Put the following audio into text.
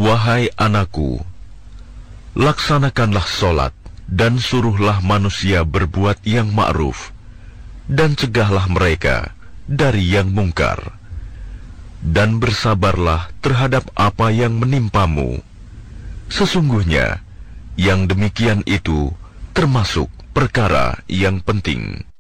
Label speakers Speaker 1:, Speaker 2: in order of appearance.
Speaker 1: Wahai anakku, laksanakanlah sholat dan suruhlah manusia berbuat yang ma'ruf, dan cegahlah mereka dari yang mungkar. Dan bersabarlah terhadap apa yang menimpamu. Sesungguhnya, yang demikian itu termasuk perkara yang penting.